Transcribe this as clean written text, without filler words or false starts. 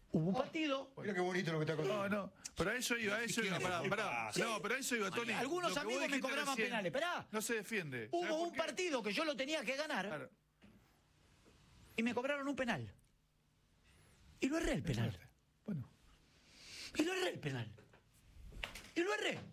Hubo un partido. Mira qué bonito lo que está contando. No, pero a eso iba, pará. No, pero a eso iba, Tony. Algunos Lo que vos amigos me dijiste cobraban recién penales. Esperá. No se defiende. ¿Sabés Hubo por un qué? partido que yo lo tenía que ganar Claro. y me cobraron un penal. Y lo erré el penal. Bueno. Y lo erré el penal. Y lo erré.